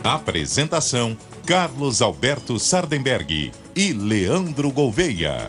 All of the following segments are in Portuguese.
Apresentação: Carlos Alberto Sardenberg e Leandro Gouveia.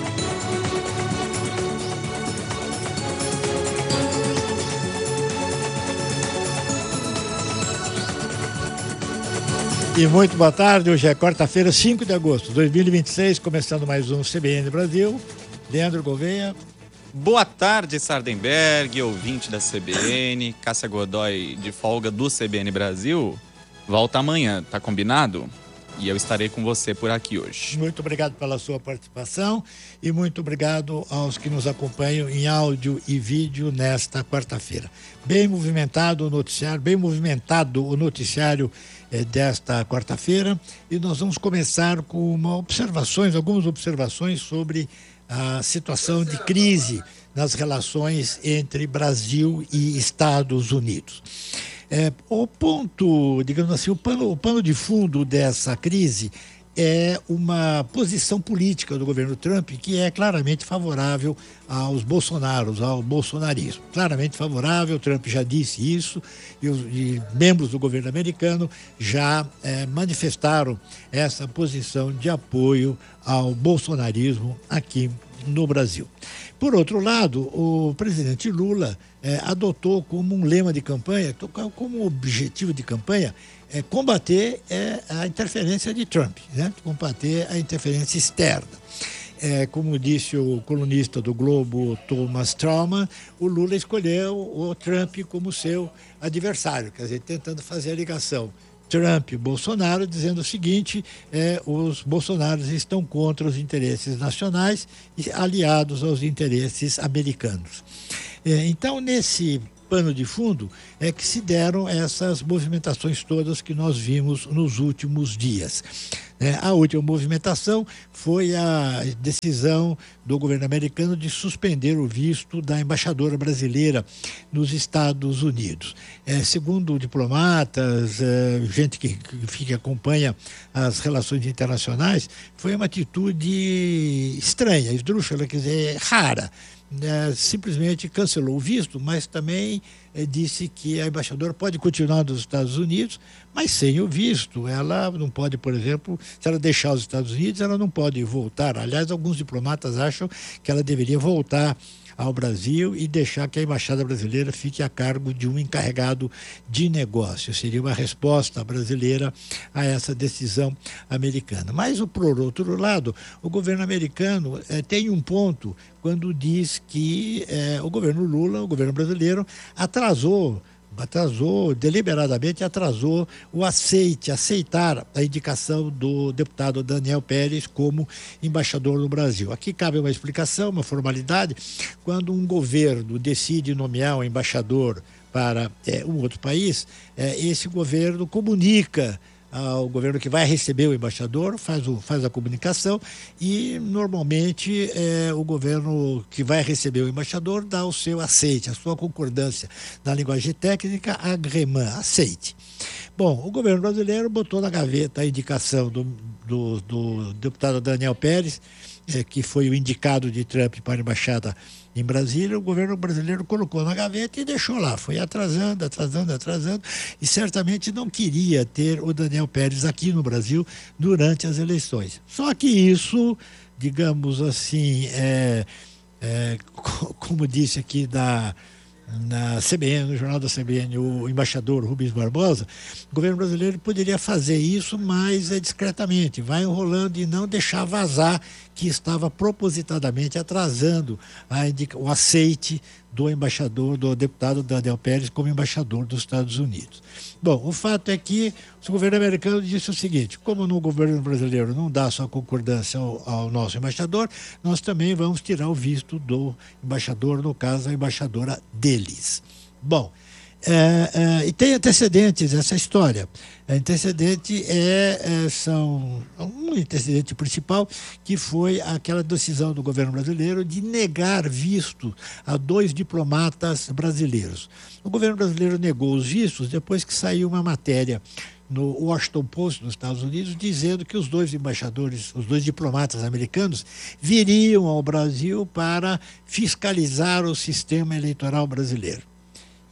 E muito boa tarde, hoje é quarta-feira, 5 de agosto de 2026, começando mais um CBN Brasil. Leandro Gouveia. Boa tarde, Sardenberg, ouvinte da CBN. Cássia Godoy, de folga do CBN Brasil, volta amanhã, tá combinado? E eu estarei com você por aqui hoje. Muito obrigado pela sua participação e muito obrigado aos que nos acompanham em áudio e vídeo nesta quarta-feira. Bem movimentado o noticiário desta quarta-feira, e nós vamos começar com algumas observações sobre a situação de crise nas relações entre Brasil e Estados Unidos. O ponto, digamos assim, o pano de fundo dessa crise é uma posição política do governo Trump que é claramente favorável aos Bolsonaros, ao bolsonarismo. Claramente favorável, Trump já disse isso, e membros do governo americano já manifestaram essa posição de apoio ao bolsonarismo aqui no Brasil. Por outro lado, o presidente Lula adotou como um lema de campanha, como objetivo de campanha, combater a interferência de Trump, né? Combater a interferência externa. Como disse o colunista do Globo, Thomas Trauman, o Lula escolheu o Trump como seu adversário, quer dizer, tentando fazer a ligação Trump e Bolsonaro, dizendo o seguinte: os bolsonaros estão contra os interesses nacionais e aliados aos interesses americanos. Então, nesse pano de fundo é que se deram essas movimentações todas que nós vimos nos últimos dias. A última movimentação foi a decisão do governo americano de suspender o visto da embaixadora brasileira nos Estados Unidos. Segundo diplomatas, gente que acompanha as relações internacionais, foi uma atitude estranha, esdrúxula, quer dizer, rara. Simplesmente cancelou o visto, mas também disse que a embaixadora pode continuar nos Estados Unidos, mas sem o visto. Ela não pode, por exemplo, se ela deixar os Estados Unidos, ela não pode voltar. Aliás, alguns diplomatas acham que ela deveria voltar ao Brasil e deixar que a embaixada brasileira fique a cargo de um encarregado de negócio. Seria uma resposta brasileira a essa decisão americana. Mas, por outro lado, o governo americano tem um ponto quando diz que o governo Lula, o governo brasileiro, deliberadamente atrasou aceitar a indicação do deputado Daniel Pérez como embaixador no Brasil. Aqui cabe uma explicação, uma formalidade. Quando um governo decide nomear um embaixador para um outro país, esse governo comunica ao governo que vai receber o embaixador, faz a comunicação, e normalmente o governo que vai receber o embaixador dá o seu aceite, a sua concordância. Na linguagem técnica, agrément, aceite. Bom, o governo brasileiro botou na gaveta a indicação do deputado Daniel Pérez, que foi o indicado de Trump para a embaixada em Brasília. O governo brasileiro colocou na gaveta e deixou lá, foi atrasando, e certamente não queria ter o Daniel Pérez aqui no Brasil durante as eleições. Só que isso, digamos assim, como disse aqui na CBN, no jornal da CBN, o embaixador Rubens Barbosa, o governo brasileiro poderia fazer isso, mas discretamente, vai enrolando e não deixar vazar que estava propositadamente atrasando o aceite do embaixador, do deputado Daniel Pérez como embaixador dos Estados Unidos. Bom, o fato é que o governo americano disse o seguinte: como no governo brasileiro não dá sua concordância ao nosso embaixador, nós também vamos tirar o visto do embaixador, no caso, a embaixadora deles. Bom, e tem antecedentes essa história. Um antecedente principal, que foi aquela decisão do governo brasileiro de negar visto a 2 diplomatas brasileiros. O governo brasileiro negou os vistos depois que saiu uma matéria no Washington Post, nos Estados Unidos, dizendo que os 2 embaixadores, os 2 diplomatas americanos, viriam ao Brasil para fiscalizar o sistema eleitoral brasileiro.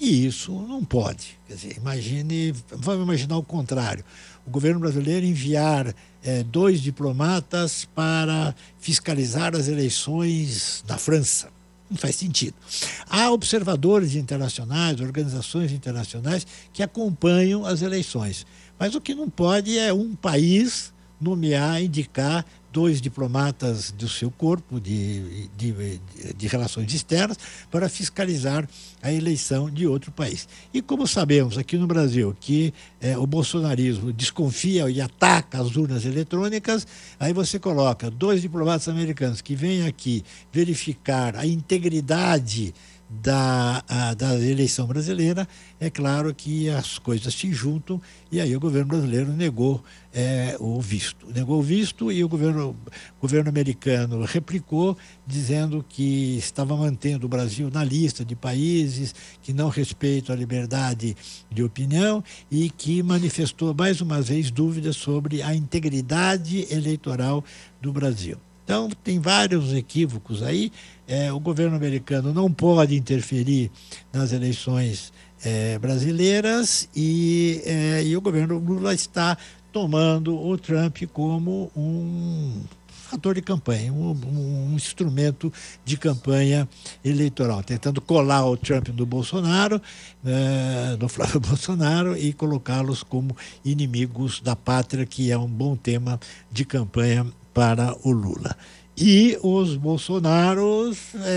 E isso não pode. Quer dizer, vamos imaginar o contrário. O governo brasileiro enviar 2 diplomatas para fiscalizar as eleições na França. Não faz sentido. Há observadores internacionais, organizações internacionais que acompanham as eleições. Mas o que não pode é um país indicar 2 diplomatas do seu corpo de relações externas para fiscalizar a eleição de outro país. E como sabemos aqui no Brasil que o bolsonarismo desconfia e ataca as urnas eletrônicas, aí você coloca 2 diplomatas americanos que vêm aqui verificar a integridade da eleição brasileira, é claro que as coisas se juntam e aí o governo brasileiro negou o visto. Negou o visto e o governo americano replicou, dizendo que estava mantendo o Brasil na lista de países que não respeitam a liberdade de opinião e que manifestou mais uma vez dúvidas sobre a integridade eleitoral do Brasil. Então, tem vários equívocos aí. O governo americano não pode interferir nas eleições brasileiras e o governo Lula está tomando o Trump como um fator de campanha, um instrumento de campanha eleitoral, tentando colar o Trump do Bolsonaro, do Flávio Bolsonaro, e colocá-los como inimigos da pátria, que é um bom tema de campanha para o Lula. E os bolsonaros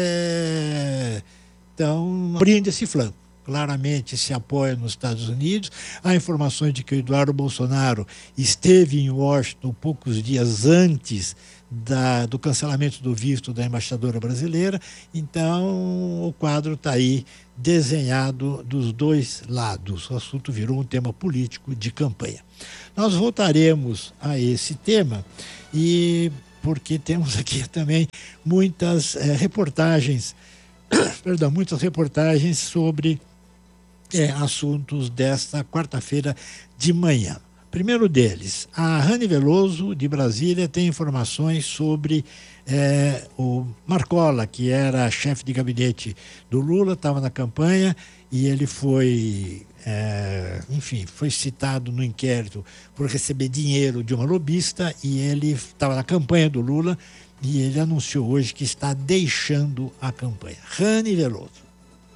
estão abrindo esse flanco. Claramente se apoia nos Estados Unidos. Há informações de que o Eduardo Bolsonaro esteve em Washington poucos dias antes do cancelamento do visto da embaixadora brasileira. Então, o quadro está aí desenhado dos 2 lados. O assunto virou um tema político de campanha. Nós voltaremos a esse tema porque temos aqui também muitas reportagens sobre assuntos desta quarta-feira de manhã. Primeiro deles, a Rani Veloso, de Brasília, tem informações sobre o Marcola, que era chefe de gabinete do Lula, estava na campanha e ele foi citado no inquérito por receber dinheiro de uma lobista, e ele estava na campanha do Lula e ele anunciou hoje que está deixando a campanha. Rani Veloso.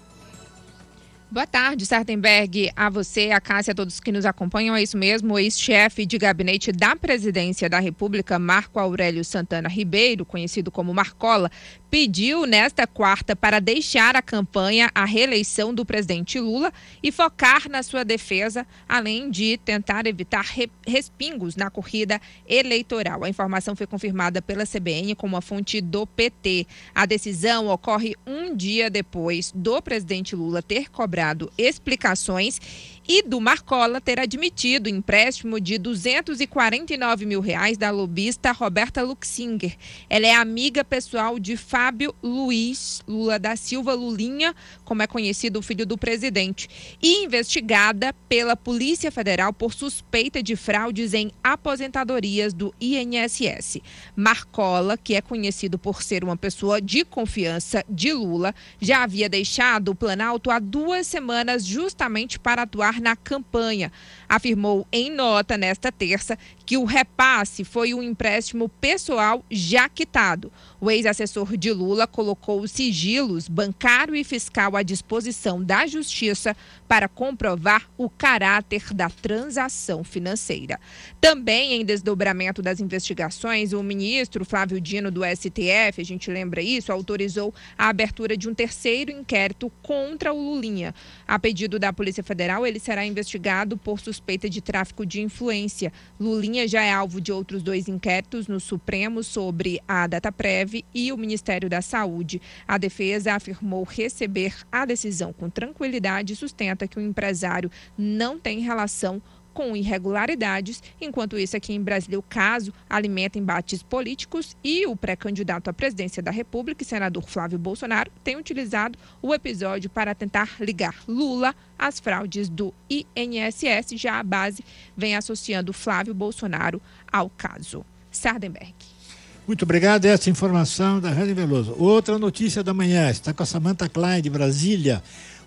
Boa tarde, Sardenberg, a você, a Cássia, a todos que nos acompanham. É isso mesmo, o ex-chefe de gabinete da Presidência da República, Marco Aurélio Santana Ribeiro, conhecido como Marcola, pediu nesta quarta para deixar a campanha à reeleição do presidente Lula e focar na sua defesa, além de tentar evitar respingos na corrida eleitoral. A informação foi confirmada pela CBN com uma fonte do PT. A decisão ocorre um dia depois do presidente Lula ter cobrado explicações e do Marcola ter admitido empréstimo de R$249 mil da lobista Roberta Luxinger. Ela é amiga pessoal de Fábio Luiz Lula da Silva Lulinha, como é conhecido o filho do presidente, e investigada pela Polícia Federal por suspeita de fraudes em aposentadorias do INSS. Marcola, que é conhecido por ser uma pessoa de confiança de Lula, já havia deixado o Planalto há 2 semanas justamente para atuar na campanha. Afirmou em nota nesta terça que o repasse foi um empréstimo pessoal já quitado. O ex-assessor de Lula colocou os sigilos bancário e fiscal à disposição da Justiça para comprovar o caráter da transação financeira. Também em desdobramento das investigações, o ministro Flávio Dino do STF, a gente lembra isso, autorizou a abertura de um 3º inquérito contra o Lulinha. A pedido da Polícia Federal, ele será investigado por suspeita de tráfico de influência. Lulinha já é alvo de outros 2 inquéritos no Supremo sobre a Dataprev e o Ministério da Saúde. A defesa afirmou receber a decisão com tranquilidade e sustenta que o empresário não tem relação com irregularidades. Enquanto isso, aqui em Brasília, o caso alimenta embates políticos e o pré-candidato à presidência da República, senador Flávio Bolsonaro, tem utilizado o episódio para tentar ligar Lula às fraudes do INSS. Já a base vem associando Flávio Bolsonaro ao caso. Sardenberg. Muito obrigado. Essa informação da Rani Veloso. Outra notícia da manhã está com a Samantha Klein, de Brasília.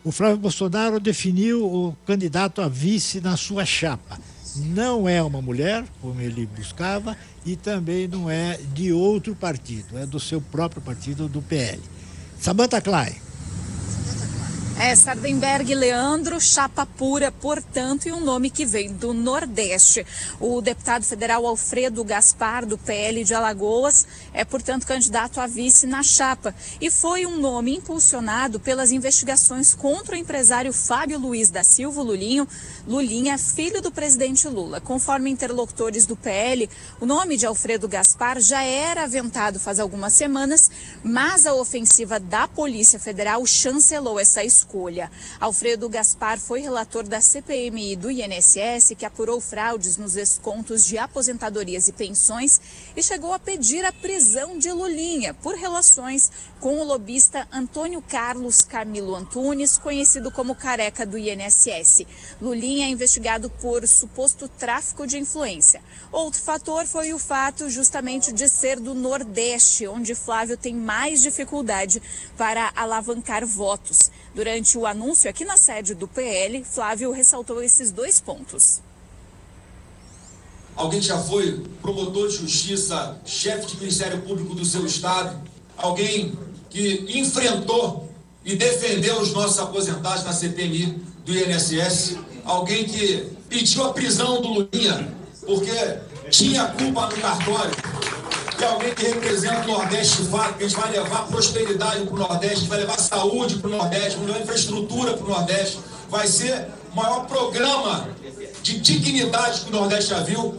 O Flávio Bolsonaro definiu o candidato a vice na sua chapa. Não é uma mulher, como ele buscava, e também não é de outro partido, é do seu próprio partido, do PL. Samantha Klein. Sardenberg, Leandro, chapa pura, portanto, e um nome que vem do Nordeste. O deputado federal Alfredo Gaspar, do PL de Alagoas, é, portanto, candidato a vice na chapa. E foi um nome impulsionado pelas investigações contra o empresário Fábio Luiz da Silva, Lulinha, filho do presidente Lula. Conforme interlocutores do PL, o nome de Alfredo Gaspar já era aventado faz algumas semanas, mas a ofensiva da Polícia Federal chancelou essa escolha. Alfredo Gaspar foi relator da CPMI do INSS, que apurou fraudes nos descontos de aposentadorias e pensões e chegou a pedir a prisão de Lulinha por relações com o lobista Antônio Carlos Camilo Antunes, conhecido como Careca do INSS. Lulinha é investigado por suposto tráfico de influência. Outro fator foi o fato justamente de ser do Nordeste, onde Flávio tem mais dificuldade para alavancar votos. Durante o anúncio aqui na sede do PL, Flávio ressaltou esses 2 pontos. Alguém que já foi promotor de justiça, chefe de Ministério Público do seu estado, alguém que enfrentou e defendeu os nossos aposentados na CPMI do INSS, alguém que pediu a prisão do Lulinha porque tinha culpa no cartório, e alguém que representa o Nordeste de fato, que a gente vai levar prosperidade para o Nordeste, vai levar saúde para o Nordeste, vai levar infraestrutura para o Nordeste, vai ser o maior programa de dignidade que o Nordeste já viu.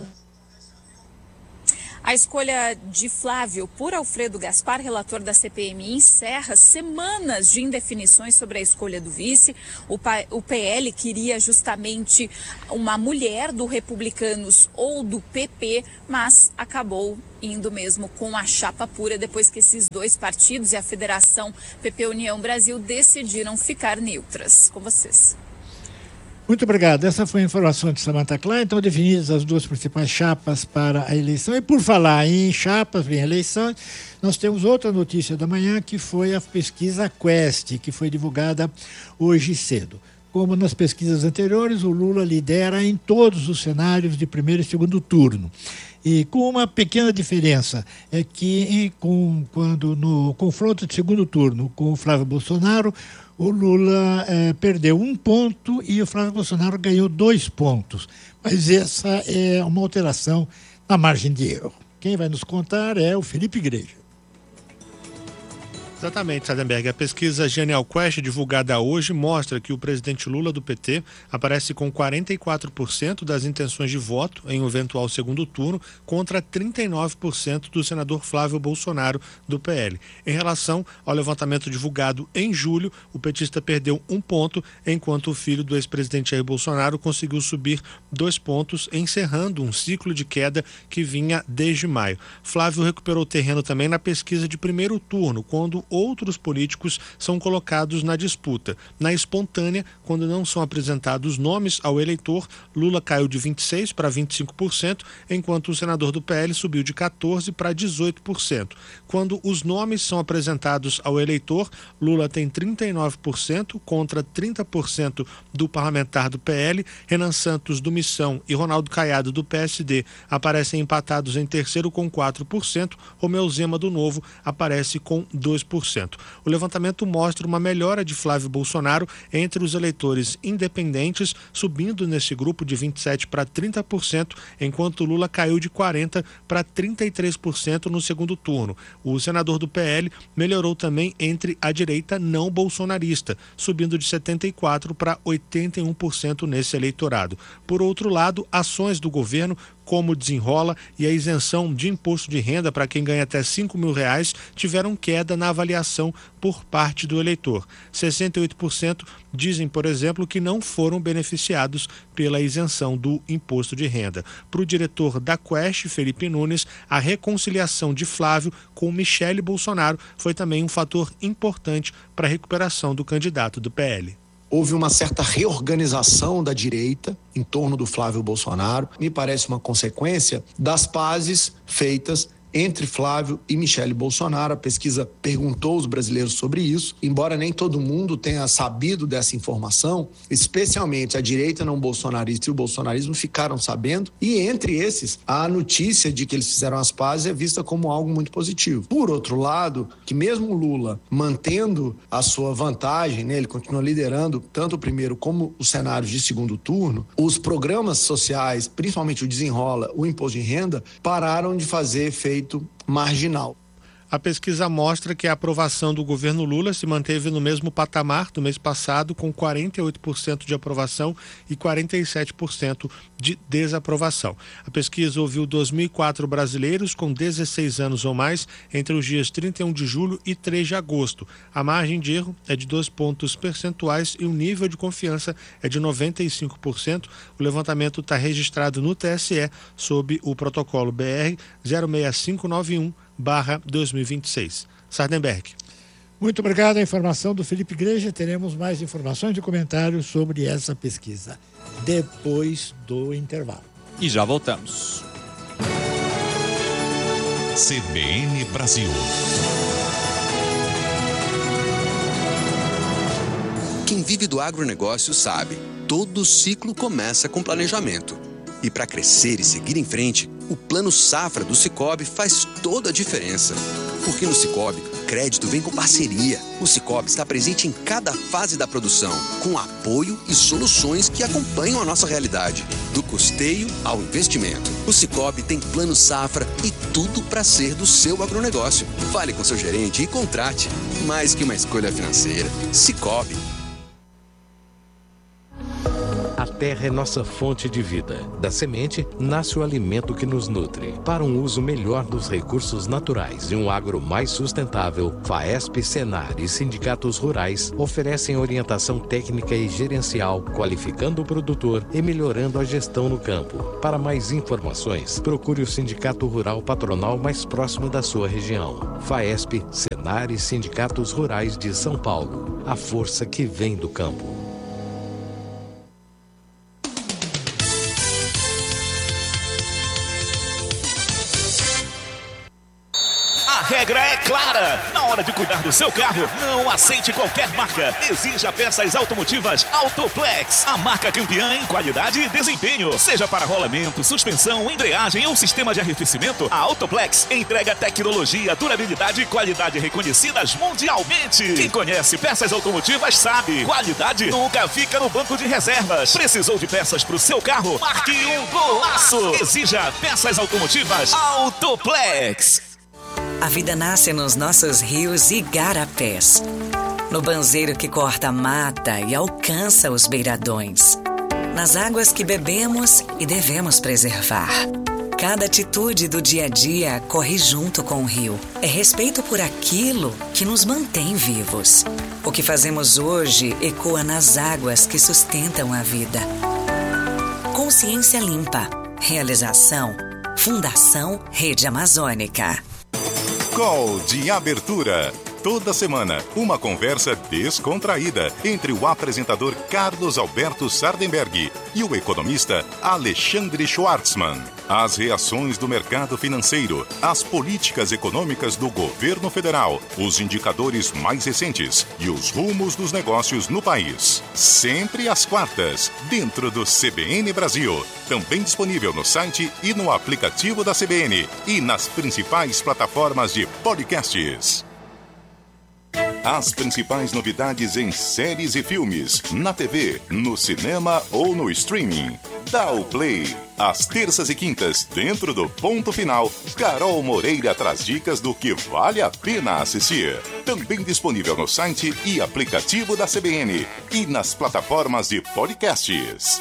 A escolha de Flávio por Alfredo Gaspar, relator da CPMI, encerra semanas de indefinições sobre a escolha do vice. O PL queria justamente uma mulher do Republicanos ou do PP, mas acabou indo mesmo com a chapa pura depois que esses 2 partidos e a Federação PP União Brasil decidiram ficar neutras. Com vocês. Muito obrigado. Essa foi a informação de Samantha Klein. Então, definidas as 2 principais chapas para a eleição. E por falar em chapas, em eleições, nós temos outra notícia da manhã, que foi a pesquisa Quest, que foi divulgada hoje cedo. Como nas pesquisas anteriores, o Lula lidera em todos os cenários de primeiro e segundo turno. E com uma pequena diferença, é que quando no confronto de segundo turno com o Flávio Bolsonaro, o Lula perdeu 1 ponto e o Flávio Bolsonaro ganhou 2 pontos. Mas essa é uma alteração na margem de erro. Quem vai nos contar é o Felipe Igreja. Exatamente, Sardenberg. A pesquisa Genial Quest, divulgada hoje, mostra que o presidente Lula do PT aparece com 44% das intenções de voto em um eventual segundo turno, contra 39% do senador Flávio Bolsonaro do PL. Em relação ao levantamento divulgado em julho, o petista perdeu 1 ponto, enquanto o filho do ex-presidente Jair Bolsonaro conseguiu subir 2 pontos, encerrando um ciclo de queda que vinha desde maio. Flávio recuperou terreno também na pesquisa de primeiro turno, quando outros políticos são colocados na disputa. Na espontânea, quando não são apresentados nomes ao eleitor, Lula caiu de 26% para 25%, enquanto o senador do PL subiu de 14% para 18%. Quando os nomes são apresentados ao eleitor, Lula tem 39% contra 30% do parlamentar do PL, Renan Santos do Missão e Ronaldo Caiado do PSD aparecem empatados em terceiro com 4%, Romeu Zema do Novo aparece com 2%. O levantamento mostra uma melhora de Flávio Bolsonaro entre os eleitores independentes, subindo nesse grupo de 27% para 30%, enquanto Lula caiu de 40% para 33% no segundo turno. O senador do PL melhorou também entre a direita não bolsonarista, subindo de 74% para 81% nesse eleitorado. Por outro lado, ações do governo, como o Desenrola e a isenção de imposto de renda para quem ganha até R$5 mil, tiveram queda na avaliação por parte do eleitor. 68% dizem, por exemplo, que não foram beneficiados pela isenção do imposto de renda. Para o diretor da Quest, Felipe Nunes, a reconciliação de Flávio com Michele Bolsonaro foi também um fator importante para a recuperação do candidato do PL. Houve uma certa reorganização da direita em torno do Flávio Bolsonaro. Me parece uma consequência das pazes feitas entre Flávio e Michele Bolsonaro. A pesquisa perguntou aos brasileiros sobre isso, embora nem todo mundo tenha sabido dessa informação, especialmente a direita não bolsonarista e o bolsonarismo ficaram sabendo, e entre esses, a notícia de que eles fizeram as pazes é vista como algo muito positivo. Por outro lado, que mesmo o Lula mantendo a sua vantagem, né, ele continua liderando tanto o primeiro como os cenários de segundo turno, os programas sociais, principalmente o Desenrola, o Imposto de Renda, pararam de fazer efeito marginal. A pesquisa mostra que a aprovação do governo Lula se manteve no mesmo patamar do mês passado, com 48% de aprovação e 47% de desaprovação. A pesquisa ouviu 2.004 brasileiros com 16 anos ou mais entre os dias 31 de julho e 3 de agosto. A margem de erro é de 2 pontos percentuais e o nível de confiança é de 95%. O levantamento está registrado no TSE sob o protocolo BR 06591/2026. Sardenberg. Muito obrigado. A informação do Felipe Igreja. Teremos mais informações e comentários sobre essa pesquisa depois do intervalo. E já voltamos. CBN Brasil. Quem vive do agronegócio sabe, todo ciclo começa com planejamento. E para crescer e seguir em frente, o Plano Safra do Sicoob faz toda a diferença. Porque no Sicoob, crédito vem com parceria. O Sicoob está presente em cada fase da produção, com apoio e soluções que acompanham a nossa realidade, do custeio ao investimento. O Sicoob tem Plano Safra e tudo para ser do seu agronegócio. Fale com seu gerente e contrate. Mais que uma escolha financeira. Sicoob. A terra é nossa fonte de vida. Da semente, nasce o alimento que nos nutre. Para um uso melhor dos recursos naturais e um agro mais sustentável, FAESP, Senar e sindicatos rurais oferecem orientação técnica e gerencial, qualificando o produtor e melhorando a gestão no campo. Para mais informações, procure o sindicato rural patronal mais próximo da sua região. FAESP, Senar e sindicatos rurais de São Paulo. A força que vem do campo. A regra é clara. Na hora de cuidar do seu carro, não aceite qualquer marca. Exija peças automotivas Autoplex. A marca campeã em qualidade e desempenho. Seja para rolamento, suspensão, embreagem ou sistema de arrefecimento, a Autoplex entrega tecnologia, durabilidade e qualidade reconhecidas mundialmente. Quem conhece peças automotivas sabe. Qualidade nunca fica no banco de reservas. Precisou de peças para o seu carro? Marque um golaço. Exija peças automotivas Autoplex. A vida nasce nos nossos rios e igarapés, no banzeiro que corta a mata e alcança os beiradões, nas águas que bebemos e devemos preservar. Cada atitude do dia a dia corre junto com o rio. É respeito por aquilo que nos mantém vivos. O que fazemos hoje ecoa nas águas que sustentam a vida. Consciência Limpa. Realização Fundação Rede Amazônica. Call de abertura. Toda semana, uma conversa descontraída entre o apresentador Carlos Alberto Sardenberg e o economista Alexandre Schwartzman. As reações do mercado financeiro, as políticas econômicas do governo federal, os indicadores mais recentes e os rumos dos negócios no país. Sempre às quartas, dentro do CBN Brasil. Também disponível no site e no aplicativo da CBN e nas principais plataformas de podcasts. As principais novidades em séries e filmes, na TV, no cinema ou no streaming. Dá o play. Às terças e quintas, dentro do Ponto Final, Carol Moreira traz dicas do que vale a pena assistir. Também disponível no site e aplicativo da CBN e nas plataformas de podcasts.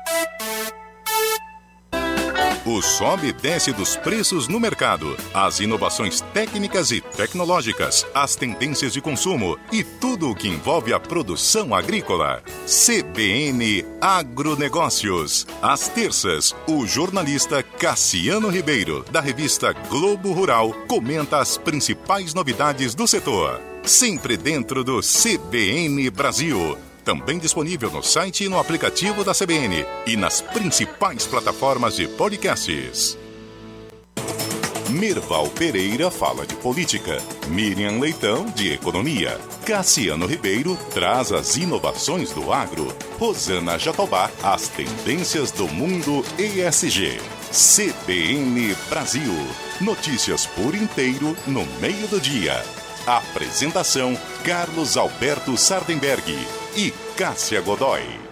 O sobe e desce dos preços no mercado, as inovações técnicas e tecnológicas, as tendências de consumo e tudo o que envolve a produção agrícola. CBN Agronegócios. Às terças, o jornalista Cassiano Ribeiro, da revista Globo Rural, comenta as principais novidades do setor. Sempre dentro do CBN Brasil. Também disponível no site e no aplicativo da CBN e nas principais plataformas de podcasts. Merval Pereira fala de política. Miriam Leitão, de economia. Cassiano Ribeiro traz as inovações do agro. Rosana Jatobá, as tendências do mundo ESG. CBN Brasil. Notícias por inteiro no meio do dia. Apresentação: Carlos Alberto Sardenberg e Cássia Godoy.